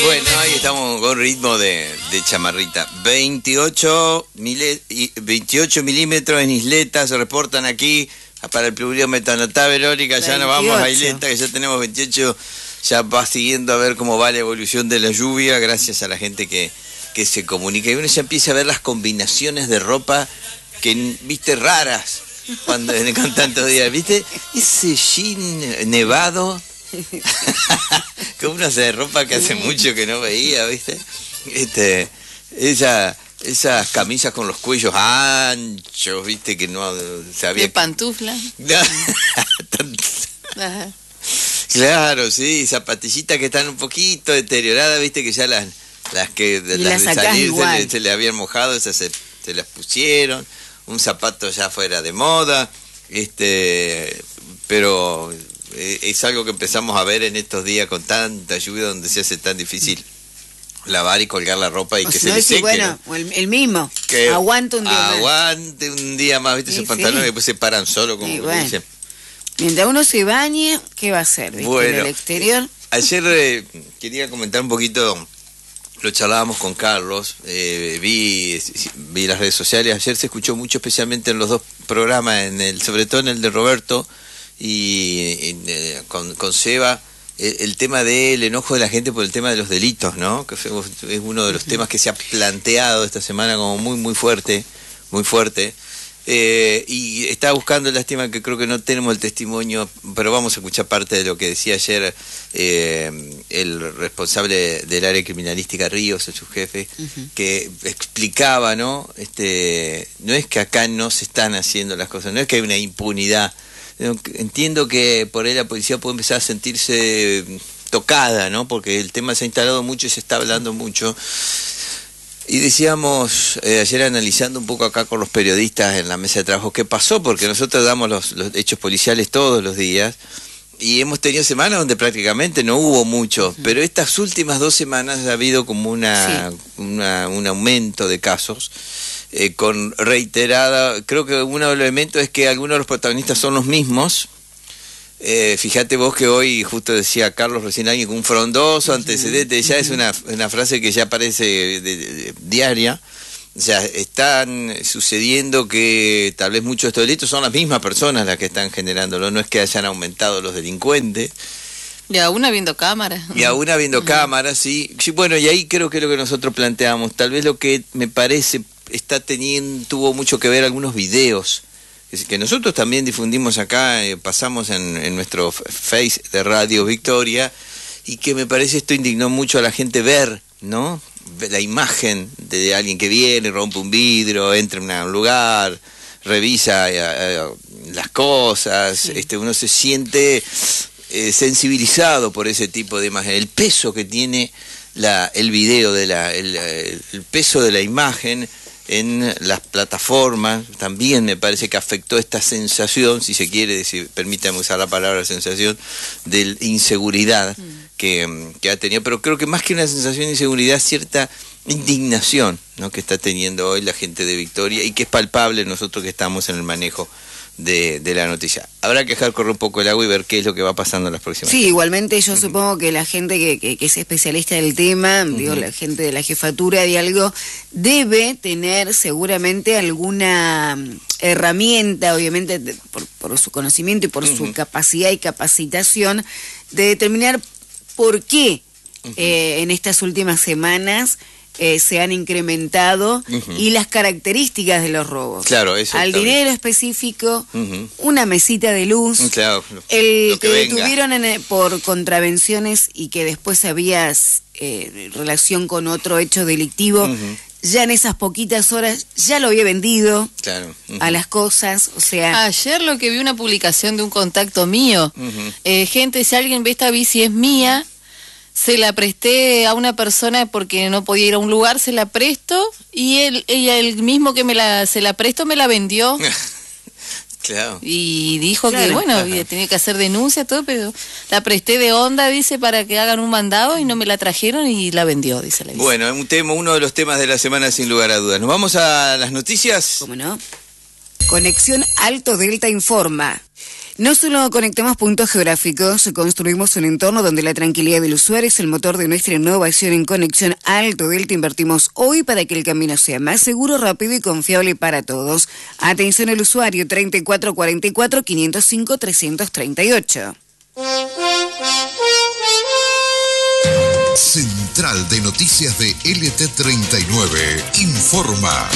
Bueno, ahí estamos con ritmo de chamarrita. 28 milímetros en Isleta, se reportan aquí para el pluviómetro. Anotá, Verónica, ya nos vamos a Isleta, que ya tenemos 28. Ya va siguiendo a ver cómo va la evolución de la lluvia, gracias a la gente que se comunica. Y uno ya empieza a ver las combinaciones de ropa que, viste, raras, cuando con tantos días, viste, ese jean nevado, que uno hace de ropa que hace mucho que no veía, viste, esas camisas con los cuellos anchos, viste, que no se había... ¿De pantufla? Ajá. Claro, sí, zapatillitas que están un poquito deterioradas, viste, que ya las que las de salir se le habían mojado, esas se las pusieron, un zapato ya fuera de moda, pero es algo que empezamos a ver en estos días con tanta lluvia, donde se hace tan difícil lavar y colgar la ropa y que se le seque. Bueno, ¿no? El mismo, que aguante un día más. Aguante un día más, viste, esos pantalones que después se paran solo, como dicen. Mientras uno se bañe, ¿qué va a hacer? ¿Viste? Bueno, en el exterior. Ayer quería comentar un poquito, lo charlábamos con Carlos, vi las redes sociales, ayer se escuchó mucho, especialmente en los dos programas, sobre todo en el de Roberto y con Seba, el tema del enojo de la gente por el tema de los delitos, ¿no? Que es uno de los temas que se ha planteado esta semana como muy fuerte, muy fuerte. Y estaba buscando, lástima que creo que no tenemos el testimonio, pero vamos a escuchar parte de lo que decía ayer el responsable del área criminalística, Ríos, su jefe, que explicaba, ¿no? No es que acá no se están haciendo las cosas, no es que hay una impunidad. Entiendo que por ahí la policía puede empezar a sentirse tocada, ¿no? Porque el tema se ha instalado mucho y se está hablando mucho. Y decíamos, ayer analizando un poco acá con los periodistas en la mesa de trabajo, ¿qué pasó? Porque nosotros damos los hechos policiales todos los días y hemos tenido semanas donde prácticamente no hubo mucho, pero estas últimas 2 semanas ha habido como un aumento de casos con reiterada. Creo que uno de los elementos es que algunos de los protagonistas son los mismos. Fíjate vos que hoy, justo decía Carlos recién, alguien con un frondoso antecedente, ya es una frase que ya parece diaria. O sea, están sucediendo que tal vez muchos de estos delitos son las mismas personas las que están generándolo, no es que hayan aumentado los delincuentes. Y aún habiendo cámaras. Y aún habiendo cámaras, sí. Bueno, y ahí creo que es lo que nosotros planteamos. Tal vez lo que me parece tuvo mucho que ver algunos videos que nosotros también difundimos acá, pasamos en nuestro Face de Radio Victoria, y que me parece esto indignó mucho a la gente ver, ¿no? La imagen de alguien que viene, rompe un vidrio, entra en un lugar, revisa las cosas, sí. Uno se siente sensibilizado por ese tipo de imagen, el peso que tiene el video, el peso de la imagen en las plataformas. También me parece que afectó esta sensación, si se quiere, permítame usar la palabra sensación, de inseguridad que ha tenido, pero creo que más que una sensación de inseguridad, cierta indignación, ¿no?, que está teniendo hoy la gente de Victoria y que es palpable nosotros que estamos en el manejo de la noticia. Habrá que dejar correr un poco el agua y ver qué es lo que va pasando en las próximas. Sí, igualmente yo supongo que la gente que es especialista del tema, digo, la gente de la jefatura de algo, debe tener seguramente alguna herramienta, obviamente por su conocimiento y por su capacidad y capacitación, de determinar por qué en estas últimas semanas se han incrementado y las características de los robos. Claro, eso. Al dinero específico, una mesita de luz, claro, el que detuvieron por contravenciones y que después había relación con otro hecho delictivo, ya en esas poquitas horas ya lo había vendido a las cosas, o sea... Ayer lo que vi una publicación de un contacto mío, gente, si alguien ve esta bici es mía, se la presté a una persona porque no podía ir a un lugar, se la presto y el mismo que se la prestó me la vendió. Claro. Y dijo que bueno, tenía que hacer denuncia, todo, pero la presté de onda, dice, para que hagan un mandado y no me la trajeron y la vendió, dice la bici. Bueno, es uno de los temas de la semana sin lugar a dudas. ¿Nos vamos a las noticias? ¿Cómo no? Conexión Alto Delta informa. No solo conectamos puntos geográficos, construimos un entorno donde la tranquilidad del usuario es el motor de nuestra innovación. En Conexión Alto Delta invertimos hoy para que el camino sea más seguro, rápido y confiable para todos. Atención al usuario 3444 505 338. Central de Noticias de LT39 informa.